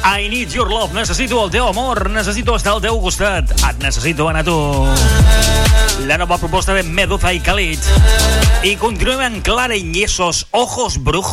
I need your love. Necessito el teu amor. Necessito estar al teu costat. Et necessito anar a tu. La nova proposta de Meduza i Khalid. I continuem en Clara y esos ojos brujos.